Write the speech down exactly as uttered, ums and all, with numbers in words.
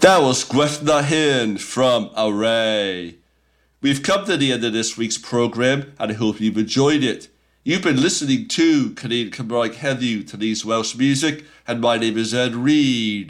That was Gretna Hyn from Array. We've come to the end of this week's programme and I hope you've enjoyed it. You've been listening to Canadian Cymraeg Heddiw, today's Welsh music, and my name is Ed Reed.